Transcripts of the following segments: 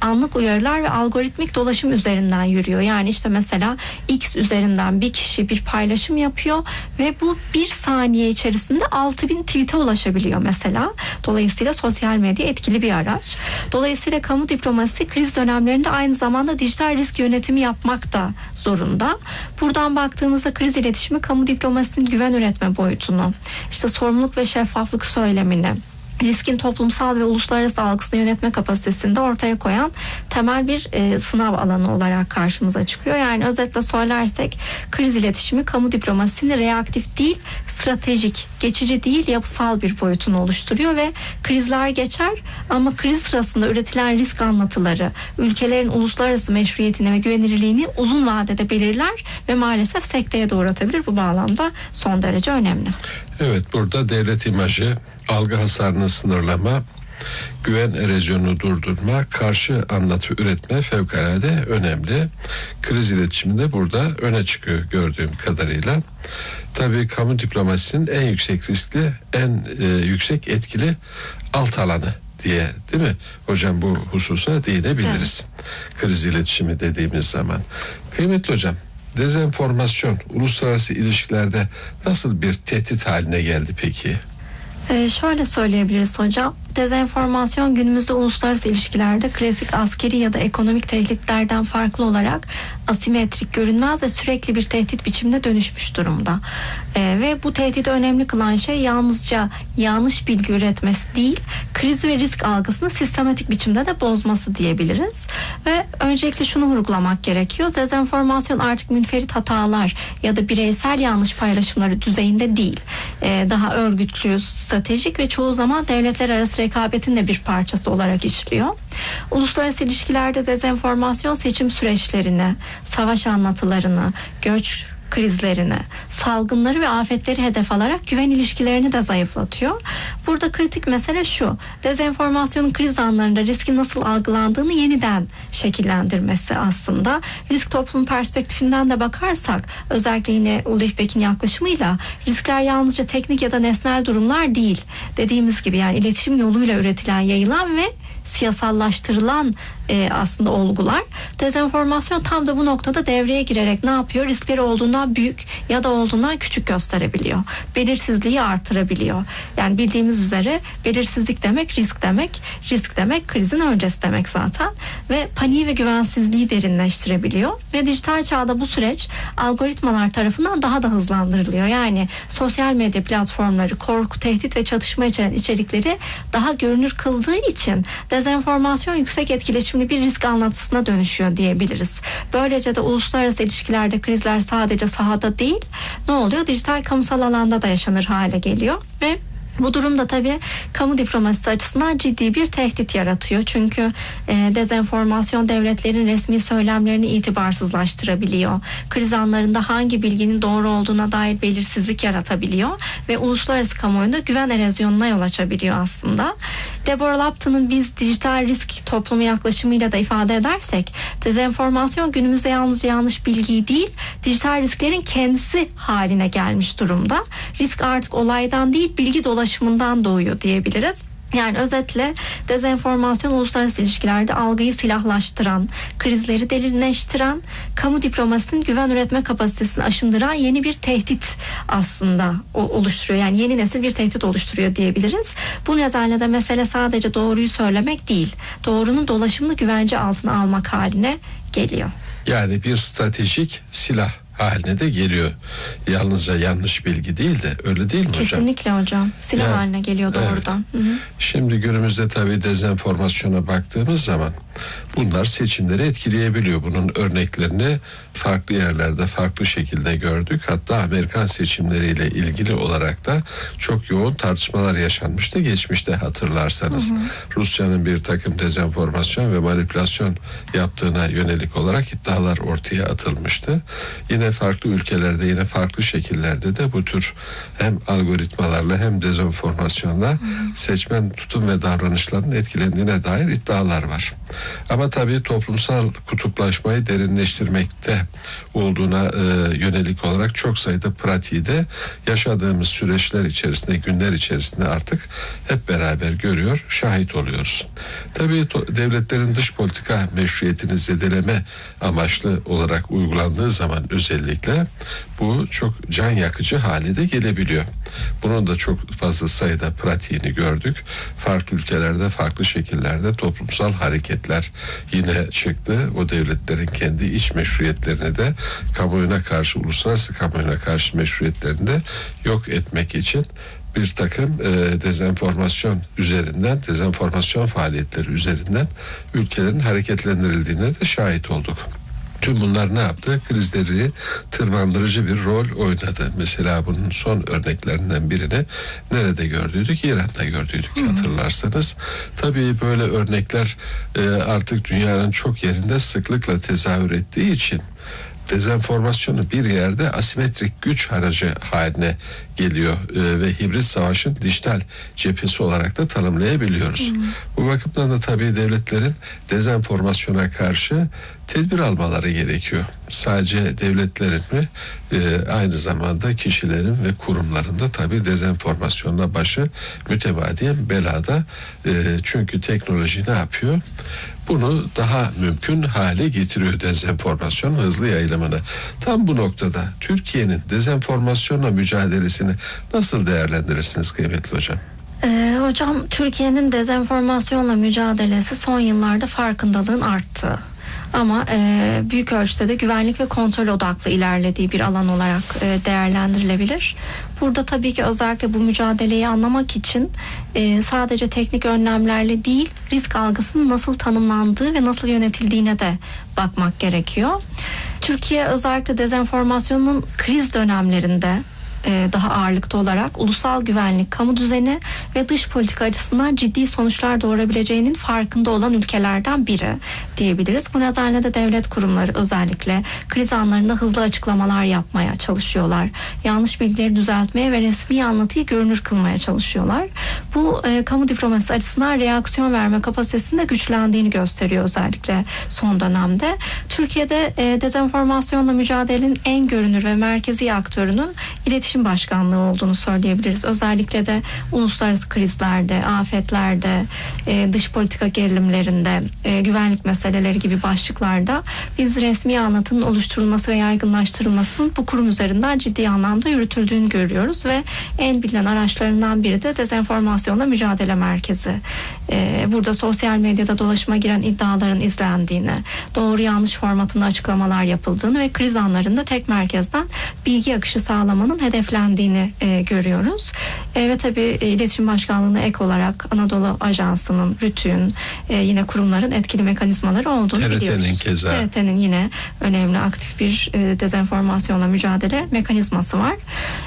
anlık uyarılar ve algoritmik dolaşım üzerinden yürüyor. Yani işte mesela X üzerinden bir kişi bir paylaşım yapıyor ve bu bir saniye içerisinde 6000 tweet'e ulaşabiliyor mesela. Dolayısıyla sosyal medya etkili bir araç. Dolayısıyla kamu diplomasisi kriz dönemlerinde aynı zamanda dijital risk yönetimi yapmak da zorunda. Buradan baktığımızda kriz iletişimi kamu diplomasisinin güven üretme boyutunu, işte sorumluluk ve şeffaflık söylemini, riskin toplumsal ve uluslararası algısını yönetme kapasitesini de ortaya koyan temel bir sınav alanı olarak karşımıza çıkıyor. Yani özetle söylersek kriz iletişimi kamu diplomasisinin reaktif değil, stratejik, geçici değil, yapısal bir boyutunu oluşturuyor ve krizler geçer ama kriz sırasında üretilen risk anlatıları ülkelerin uluslararası meşruiyetini ve güvenilirliğini uzun vadede belirler ve maalesef sekteye de uğratabilir. Bu bağlamda son derece önemli. Evet, burada devlet imajı, algı hasarını sınırlama, güven erozyonunu durdurma, karşı anlatı üretme fevkalade önemli. Kriz iletişimi de burada öne çıkıyor gördüğüm kadarıyla. Tabii kamu diplomasisinin en yüksek riskli, en yüksek etkili alt alanı diye, değil mi hocam, bu hususa değinebiliriz. Evet. Kriz iletişimi dediğimiz zaman. Kıymetli hocam, dezenformasyon uluslararası ilişkilerde nasıl bir tehdit haline geldi peki? Şöyle söyleyebiliriz hocam. Dezenformasyon günümüzde uluslararası ilişkilerde klasik askeri ya da ekonomik tehditlerden farklı olarak asimetrik, görünmez ve sürekli bir tehdit biçimine dönüşmüş durumda. Ve bu tehdidi önemli kılan şey yalnızca yanlış bilgi üretmesi değil, kriz ve risk algısını sistematik biçimde de bozması diyebiliriz. Ve öncelikle şunu vurgulamak gerekiyor. Dezenformasyon artık münferit hatalar ya da bireysel yanlış paylaşımları düzeyinde değil. Daha örgütlü, stratejik ve çoğu zaman devletler arası rekabetin de bir parçası olarak işliyor. Uluslararası ilişkilerde dezenformasyon seçim süreçlerini, savaş anlatılarını, göç krizlerini, salgınları ve afetleri hedef alarak güven ilişkilerini de zayıflatıyor. Burada kritik mesele şu: dezenformasyonun kriz anlarında riski nasıl algılandığını yeniden şekillendirmesi aslında. Risk toplum perspektifinden de bakarsak, özellikle yine Ulrich Beck'in yaklaşımıyla riskler yalnızca teknik ya da nesnel durumlar değil. Dediğimiz gibi yani iletişim yoluyla üretilen, yayılan ve siyasallaştırılan aslında olgular. Dezenformasyon tam da bu noktada devreye girerek ne yapıyor? Riskleri olduğundan büyük ya da olduğundan küçük gösterebiliyor. Belirsizliği artırabiliyor. Yani bildiğimiz üzere belirsizlik demek risk demek. Risk demek krizin öncesi demek zaten. Ve paniği ve güvensizliği derinleştirebiliyor. Ve dijital çağda bu süreç algoritmalar tarafından daha da hızlandırılıyor. Yani sosyal medya platformları korku, tehdit ve çatışma içeren içerikleri daha görünür kıldığı için dezenformasyon yüksek etkileşimli bir risk anlatısına dönüşüyor diyebiliriz. Böylece de uluslararası ilişkilerde krizler sadece sahada değil, ne oluyor? Dijital kamusal alanda da yaşanır hale geliyor ve bu durumda tabii kamu diplomasisi açısından ciddi bir tehdit yaratıyor. Çünkü dezenformasyon devletlerin resmi söylemlerini itibarsızlaştırabiliyor. Kriz anlarında hangi bilginin doğru olduğuna dair belirsizlik yaratabiliyor ve uluslararası kamuoyunda güven erozyonuna yol açabiliyor aslında. Deborah Lapton'un biz dijital risk toplumu yaklaşımıyla da ifade edersek, dezenformasyon günümüzde yalnızca yanlış bilgiyi değil, dijital risklerin kendisi haline gelmiş durumda. Risk artık olaydan değil, bilgi dolaşımından doğuyor diyebiliriz. Yani özetle dezenformasyon uluslararası ilişkilerde algıyı silahlaştıran, krizleri derinleştiren, kamu diplomasisinin güven üretme kapasitesini aşındıran yeni bir tehdit aslında oluşturuyor. Yani yeni nesil bir tehdit oluşturuyor diyebiliriz. Bu nedenle de mesele sadece doğruyu söylemek değil, doğrunun dolaşımını güvence altına almak haline geliyor. Yani bir stratejik silah haline de geliyor. Yalnızca yanlış bilgi değil de, öyle değil mi hocam? Kesinlikle hocam. Silah yani, haline geliyor doğrudan. Evet. Hı hı. Şimdi günümüzde tabii dezenformasyona baktığımız zaman bunlar seçimleri etkileyebiliyor. Bunun örneklerini farklı yerlerde farklı şekilde gördük. Hatta Amerikan seçimleriyle ilgili olarak da çok yoğun tartışmalar yaşanmıştı geçmişte, hatırlarsanız. Hı hı. Rusya'nın bir takım dezenformasyon ve manipülasyon yaptığına yönelik olarak iddialar ortaya atılmıştı. Yine farklı ülkelerde, yine farklı şekillerde de bu tür hem algoritmalarla hem dezenformasyonla seçmen tutum ve davranışlarının etkilendiğine dair iddialar var. Ama Ama tabii toplumsal kutuplaşmayı derinleştirmekte olduğuna yönelik olarak çok sayıda pratiği de yaşadığımız süreçler içerisinde, günler içerisinde artık hep beraber görüyor, şahit oluyoruz. Tabii devletlerin dış politika meşruiyetini zedeleme amaçlı olarak uygulandığı zaman özellikle bu çok can yakıcı hale de gelebiliyor. Bunun da çok fazla sayıda pratiğini gördük. Farklı ülkelerde, farklı şekillerde toplumsal hareketler yine çıktı. O devletlerin kendi iç meşruiyetlerini de kamuoyuna karşı, uluslararası kamuoyuna karşı meşruiyetlerini de yok etmek için bir takım dezenformasyon üzerinden, dezenformasyon faaliyetleri üzerinden ülkelerin hareketlendirildiğine de şahit olduk. Tüm bunlar ne yaptı? Krizleri tırmandırıcı bir rol oynadı. Mesela bunun son örneklerinden birini nerede gördüydük? İran'da gördüydük, hatırlarsanız. Tabii böyle örnekler artık dünyanın çok yerinde sıklıkla tezahür ettiği için dezenformasyonu bir yerde asimetrik güç aracı haline geliyor ve hibrit savaşın dijital cephesi olarak da tanımlayabiliyoruz. Bu bakımdan da tabii devletlerin dezenformasyona karşı tedbir almaları gerekiyor. Sadece devletlerin mi, aynı zamanda kişilerin ve kurumların da tabii dezenformasyonla başı mütemadiyen belada. Çünkü teknoloji ne yapıyor? Bunu daha mümkün hale getiriyor, dezenformasyon hızlı yayılımını. Tam bu noktada Türkiye'nin dezenformasyonla mücadelesini nasıl değerlendirirsiniz kıymetli hocam? Hocam, Türkiye'nin dezenformasyonla mücadelesi son yıllarda farkındalığın arttı. Ama büyük ölçüde de güvenlik ve kontrol odaklı ilerlediği bir alan olarak değerlendirilebilir. Burada tabii ki özellikle bu mücadeleyi anlamak için sadece teknik önlemlerle değil, risk algısının nasıl tanımlandığı ve nasıl yönetildiğine de bakmak gerekiyor. Türkiye özellikle dezenformasyonun kriz dönemlerinde daha ağırlıkta olarak ulusal güvenlik, kamu düzeni ve dış politika açısından ciddi sonuçlar doğurabileceğinin farkında olan ülkelerden biri diyebiliriz. Bu nedenle de devlet kurumları özellikle kriz anlarında hızlı açıklamalar yapmaya çalışıyorlar. Yanlış bilgileri düzeltmeye ve resmi anlatıyı görünür kılmaya çalışıyorlar. Bu kamu diplomasisi açısından reaksiyon verme kapasitesinin de güçlendiğini gösteriyor özellikle son dönemde. Türkiye'de dezenformasyonla mücadelenin en görünür ve merkezi aktörünün iletişim başkanlığı olduğunu söyleyebiliriz. Özellikle de uluslararası krizlerde, afetlerde, dış politika gerilimlerinde, güvenlik meseleleri gibi başlıklarda biz resmi anlatının oluşturulması ve yaygınlaştırılmasının bu kurum üzerinden ciddi anlamda yürütüldüğünü görüyoruz ve en bilinen araçlarından biri de dezenformasyonla mücadele merkezi. Burada sosyal medyada dolaşıma giren iddiaların izlendiğini, doğru yanlış formatında açıklamalar yapıldığını ve kriz anlarında tek merkezden bilgi akışı sağlamanın hedeflendiğini görüyoruz. Ve tabii iletişim başkanlığına ek olarak Anadolu Ajansı'nın, RTÜK'ün, yine kurumların etkili mekanizmaları olduğunu biliyoruz. TRT'nin yine önemli aktif bir dezenformasyonla mücadele mekanizması var.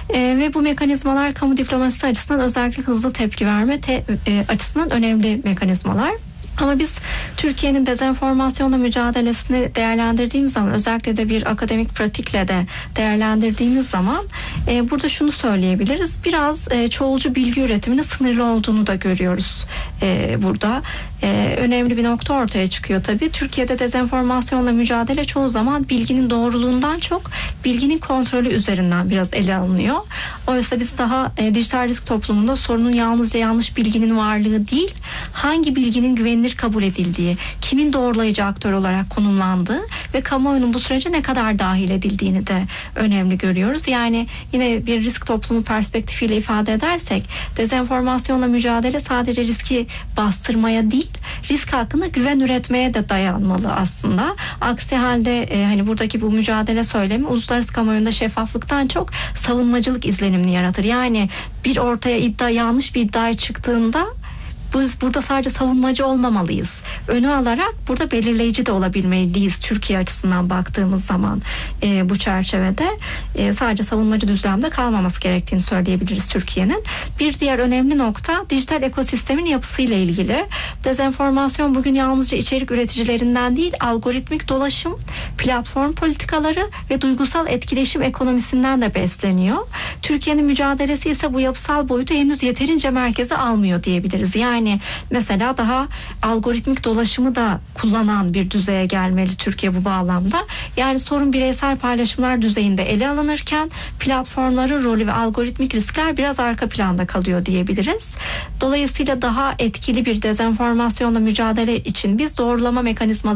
Ve bu mekanizmalar kamu diplomasisi açısından özellikle hızlı tepki verme açısından önemli mekanizmalar. Ama biz Türkiye'nin dezenformasyonla mücadelesini değerlendirdiğimiz zaman, özellikle de bir akademik pratikle de değerlendirdiğimiz zaman burada şunu söyleyebiliriz. Biraz çoğulcu bilgi üretiminin sınırlı olduğunu da görüyoruz burada. Önemli bir nokta ortaya çıkıyor tabii. Türkiye'de dezenformasyonla mücadele çoğu zaman bilginin doğruluğundan çok bilginin kontrolü üzerinden biraz ele alınıyor. Oysa biz daha dijital risk toplumunda sorunun yalnızca yanlış bilginin varlığı değil, hangi bilginin güvenilir kabul edildiği, kimin doğrulayıcı aktör olarak konumlandığı ve kamuoyunun bu sürece ne kadar dahil edildiğini de önemli görüyoruz. Yani yine bir risk toplumu perspektifiyle ifade edersek, dezenformasyonla mücadele sadece riski bastırmaya değil, risk hakkında güven üretmeye de dayanmalı aslında. Aksi halde hani buradaki bu mücadele söylemi uluslararası kamuoyunda şeffaflıktan çok savunmacılık izlenimini yaratır. Yani bir ortaya yanlış bir iddia çıktığında biz burada sadece savunmacı olmamalıyız. Önü alarak burada belirleyici de olabilmeliyiz Türkiye açısından baktığımız zaman bu çerçevede. Sadece savunmacı düzlemde kalmaması gerektiğini söyleyebiliriz Türkiye'nin. Bir diğer önemli nokta dijital ekosistemin yapısıyla ilgili. Dezenformasyon bugün yalnızca içerik üreticilerinden değil, algoritmik dolaşım, platform politikaları ve duygusal etkileşim ekonomisinden de besleniyor. Türkiye'nin mücadelesi ise bu yapısal boyutu henüz yeterince merkeze almıyor diyebiliriz. Yani Yani mesela daha algoritmik dolaşımı da kullanan bir düzeye gelmeli Türkiye bu bağlamda. Yani sorun bireysel paylaşımlar düzeyinde ele alınırken platformların rolü ve algoritmik riskler biraz arka planda kalıyor diyebiliriz. Dolayısıyla daha etkili bir dezenformasyonla mücadele için biz doğrulama mekanizmaları